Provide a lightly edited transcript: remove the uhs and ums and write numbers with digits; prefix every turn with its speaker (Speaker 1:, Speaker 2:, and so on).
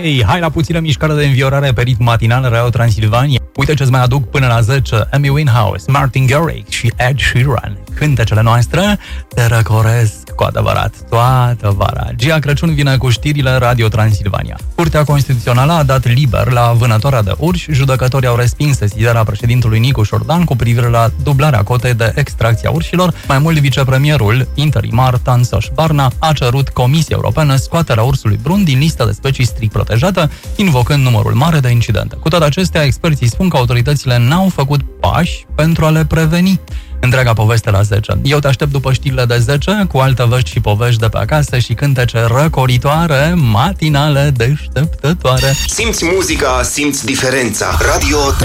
Speaker 1: Hey, hai la puțină mișcare de înviorare pe ritm matinal Radio Transilvania. Uite ce-ți mai aduc până la 10. Amy Winehouse, Martin Garrix și Ed Sheeran. Cântecele noastre te răcoresc cu adevărat toată vara. Gia Crăciun vine cu știrile Radio Transilvania. Curtea Constituțională a dat liber la vânătoarea de urși. Judecătorii au respins sesizarea președintelui Nicu Șordan cu privire la dublarea cotei de extracție a urșilor. Mai mult, vicepremierul interimar Tansoș Barna a cerut Comisiei Europene scoaterea ursului brun din lista de specii strict protejată, invocând numărul mare de incidente. Cu toate acestea, experții spun că autoritățile n-au făcut pași pentru a le preveni. Întreaga poveste la 10. Eu te aștept după știrile de 10 cu alte vești și povești de pe acasă și cântece răcoritoare, matinale, deșteptătoare.
Speaker 2: Simți muzica, simți diferența. Radio